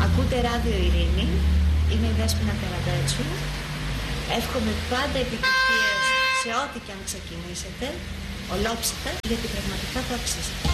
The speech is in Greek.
Ακούτε Ράδιο Ειρήνη, είμαι η Δέσποινα Καραντέτσου. Εύχομαι πάντα επιτυχίες σε ό,τι και αν ξεκινήσετε, ολόψυχα, γιατί πραγματικά το αξίζετε.